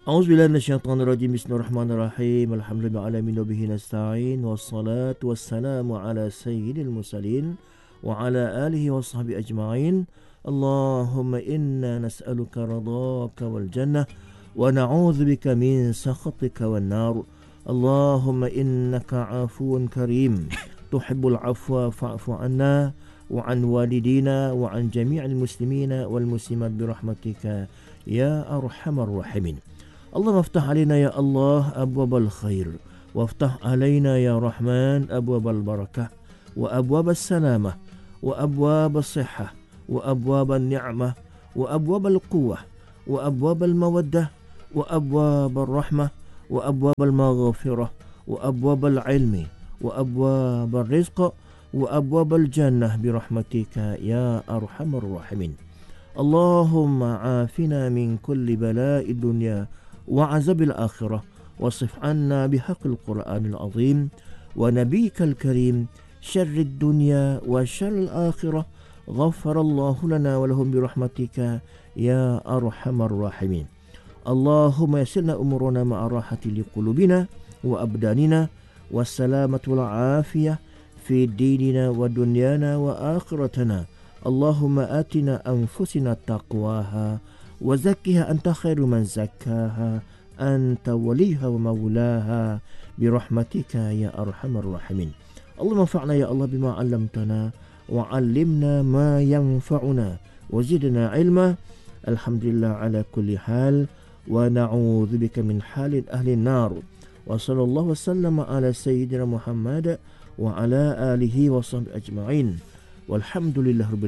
A'udzubillahi minasyaitonirrajim. Bismillahirrahmanirrahim. Alhamdulillahi alamin wa bihi nasta'in. Wassalatu wassalamu ala sayyidil mursalin wa ala alihi wa sahbihi ajma'in. Allahumma inna nas'aluka ridhaka wal jannah wa na'udzubika min sakhatika wan nar. Allahumma innaka 'afuwun karim tuhibbul 'afwa fa'fu 'anna wa 'an walidina wa 'an jami'il muslimina wal muslimat bi rahmatika ya arhamar rahimin. اللهم افتح علينا يا الله أبواب الخير وافتح علينا يا رحمن أبواب البركة وأبواب السلامة وأبواب الصحة وأبواب النعمة وأبواب القوة وأبواب المودة وأبواب الرحمة وأبواب المغفرة وأبواب العلم وأبواب الرزق وأبواب الجنة برحمتك يا أرحم الراحمين. اللهم عافنا من كل بلاء الدنيا وعذاب الآخرة واصف عنا بحق القرآن العظيم ونبيك الكريم شر الدنيا وشر الآخرة غفر الله لنا ولهم برحمتك يا أرحم الراحمين. اللهم يسرنا أمورنا مع راحة لقلوبنا وأبداننا والسلامة والعافية في ديننا ودنيانا وآخرتنا. اللهم آتنا أنفسنا تقواها وزكها أنت خير من زكاها أنت وليها ومولاها برحمتك يا أرحم الراحمين. اللهم انفعنا يا الله بما علمتنا وعلمنا ما ينفعنا وزدنا علما. الحمد لله على كل حال ونعوذ بك من حال أهل النار. وصلى الله وسلم على سيدنا محمد وعلى آله وصحبه أجمعين والحمد لله رب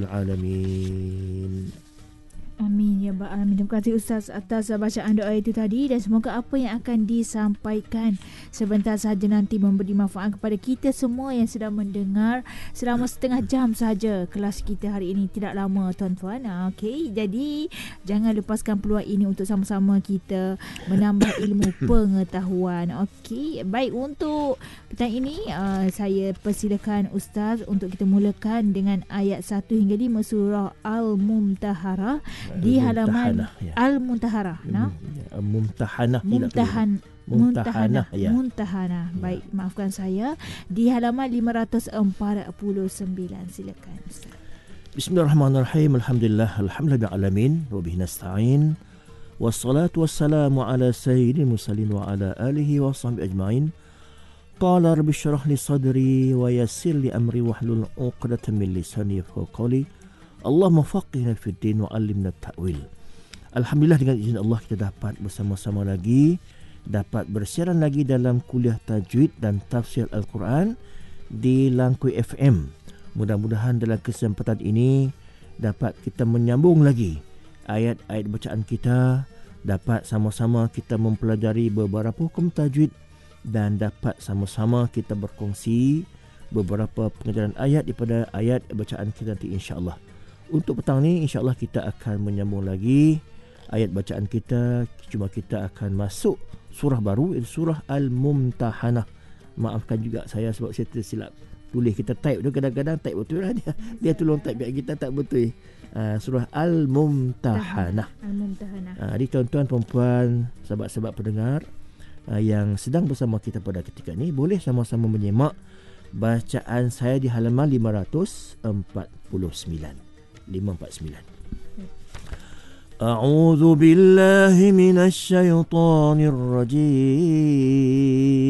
العالمين. Amin ya Rabbal Alamin. Terima kasih Ustaz atas bacaan doa itu tadi, dan semoga apa yang akan disampaikan sebentar sahaja nanti memberi manfaat kepada kita semua yang sedang mendengar. Selama setengah jam saja kelas kita hari ini, tidak lama tuan-tuan. Okey, jadi jangan lepaskan peluang ini untuk sama-sama kita menambah ilmu pengetahuan. Okey, baik, untuk petang ini saya persilakan Ustaz untuk kita mulakan dengan ayat 1 hingga 5 surah Al-Mumtaharah di halaman Al-Muntaharah. Mumtahanah. Baik, maafkan saya, di halaman 549. Silakan Ustaz. Bismillahirrahmanirrahim. Alhamdulillah alamin wa bihi nasta'in. Wassalatu wassalamu ala sayyidil mursalin wa ala alihi wa sahbihi ajma'in. Qala rabbi shrah li sadri wa yassir li amri wahlul 'uqdatam min lisani yafqahu qawli. Allahumma faqihna fid din wa 'allimna ta'wil. Alhamdulillah, dengan izin Allah kita dapat bersama-sama lagi, dapat bersiaran lagi dalam kuliah tajwid dan tafsir Al-Quran di Langkui FM. Mudah-mudahan dalam kesempatan ini dapat kita menyambung lagi ayat-ayat bacaan kita, dapat sama-sama kita mempelajari beberapa hukum tajwid dan dapat sama-sama kita berkongsi beberapa pengajaran ayat daripada ayat bacaan kita nanti, insya-Allah. Untuk petang ni insya-Allah kita akan menyambung lagi ayat bacaan kita. Cuma kita akan masuk surah baru, iaitu surah Al-Mumtahanah. Maafkan juga saya sebab saya tersilap tulis. Kita type tu kadang-kadang type betul lah, dia tolong type biar kita tak betul. Surah Al-Mumtahanah. Jadi tuan-tuan, perempuan, sahabat-sahabat pendengar yang sedang bersama kita pada ketika ini, boleh sama-sama menyimak bacaan saya di halaman 549. A'udzu billahi minasy syaithanir rajim.